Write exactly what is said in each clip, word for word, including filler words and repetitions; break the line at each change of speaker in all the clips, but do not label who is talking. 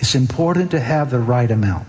It's important to have the right amount.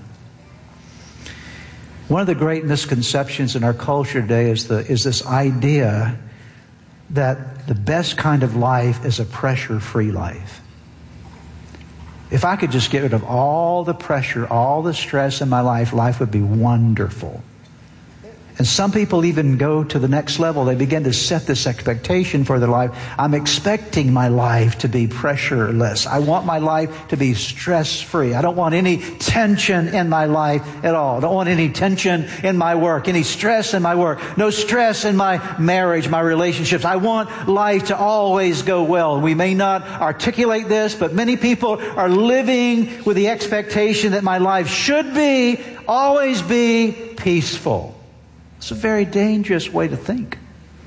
One of the great misconceptions in our culture today is the is this idea that the best kind of life is a pressure-free life. If I could just get rid of all the pressure, all the stress in my life, life would be wonderful. And some people even go to the next level. They begin to set this expectation for their life. I'm expecting my life to be pressureless. I want my life to be stress-free. I don't want any tension in my life at all. I don't want any tension in my work, any stress in my work, no stress in my marriage, my relationships. I want life to always go well. We may not articulate this, but many people are living with the expectation that my life should be, always be peaceful. It's a very dangerous way to think.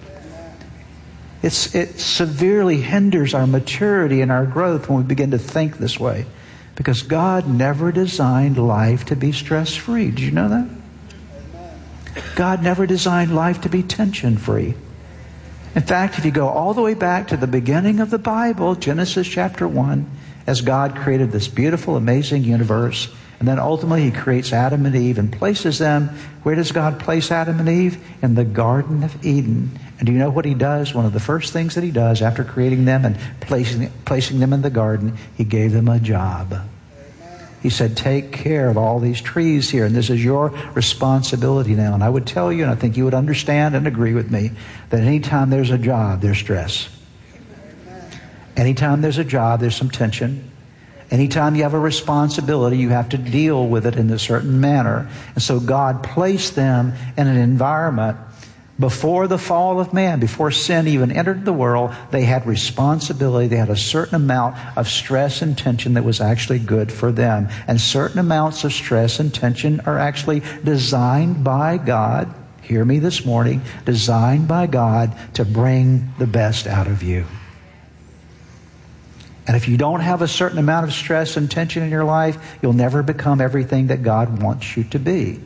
It's, it severely hinders our maturity and our growth when we begin to think this way. Because God never designed life to be stress-free. Did you know that? God never designed life to be tension-free. In fact, if you go all the way back to the beginning of the Bible, Genesis chapter one, as God created this beautiful, amazing universe, and then ultimately He creates Adam and Eve and places them. Where does God place Adam and Eve? In the Garden of Eden. And do you know what He does? One of the first things that He does after creating them and placing, placing them in the garden, He gave them a job. He said, take care of all these trees here, and this is your responsibility now. And I would tell you, and I think you would understand and agree with me, that anytime there's a job, there's stress. Anytime there's a job, there's some tension. Anytime you have a responsibility, you have to deal with it in a certain manner. And so God placed them in an environment before the fall of man, before sin even entered the world. They had responsibility. They had a certain amount of stress and tension that was actually good for them. And certain amounts of stress and tension are actually designed by God, hear me this morning, designed by God to bring the best out of you. And if you don't have a certain amount of stress and tension in your life, you'll never become everything that God wants you to be.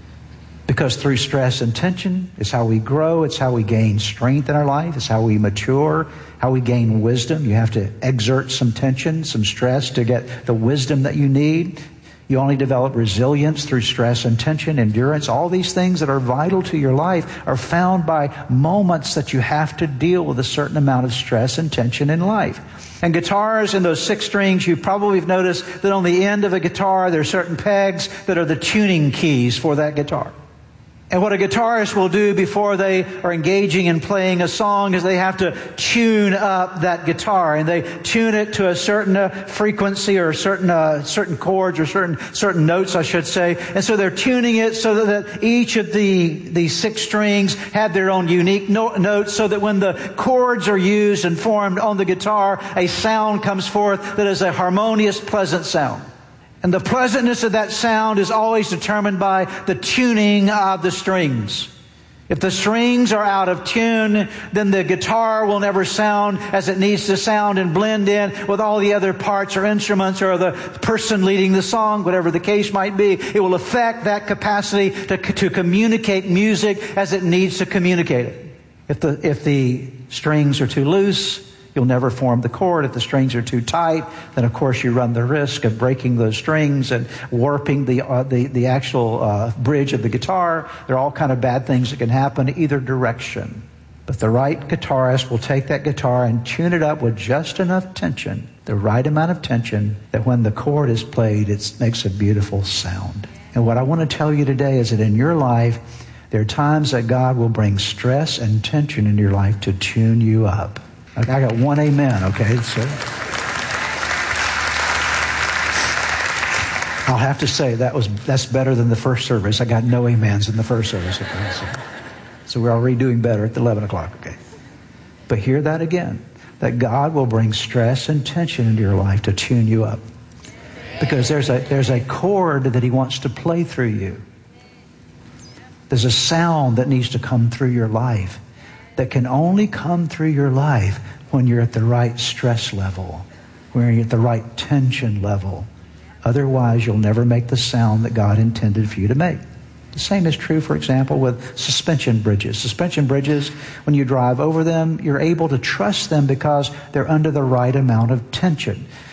Because through stress and tension, it's how we grow, it's how we gain strength in our life, it's how we mature, how we gain wisdom. You have to exert some tension, some stress to get the wisdom that you need. You only develop resilience through stress and tension, endurance. All these things that are vital to your life are found by moments that you have to deal with a certain amount of stress and tension in life. And guitars and those six strings, you probably have noticed that on the end of a guitar, there are certain pegs that are the tuning keys for that guitar. And what a guitarist will do before they are engaging in playing a song is they have to tune up that guitar, and they tune it to a certain uh, frequency or certain uh, certain chords or certain certain notes, I should say. And so they're tuning it so that each of the the six strings have their own unique no- notes, so that when the chords are used and formed on the guitar, a sound comes forth that is a harmonious, pleasant sound. And the pleasantness of that sound is always determined by the tuning of the strings. If the strings are out of tune, then the guitar will never sound as it needs to sound and blend in with all the other parts or instruments or the person leading the song, whatever the case might be. It will affect that capacity to, to communicate music as it needs to communicate it. If the, if the strings are too loose, you'll never form the chord. If the strings are too tight, then of course you run the risk of breaking those strings and warping the uh, the, the actual uh, bridge of the guitar. There are all kind of bad things that can happen either direction. But the right guitarist will take that guitar and tune it up with just enough tension, the right amount of tension, that when the chord is played, it makes a beautiful sound. And what I want to tell you today is that in your life, there are times that God will bring stress and tension in your life to tune you up. I got one amen, okay? So I'll have to say that was that's better than the first service. I got no amens in the first service. Okay? So, so we're already doing better at the eleven o'clock, okay? But hear that again, that God will bring stress and tension into your life to tune you up. Because there's a there's a chord that He wants to play through you. There's a sound that needs to come through your life that can only come through your life when you're at the right stress level, when you're at the right tension level. Otherwise, you'll never make the sound that God intended for you to make. The same is true, for example, with suspension bridges. Suspension bridges, when you drive over them, you're able to trust them because they're under the right amount of tension.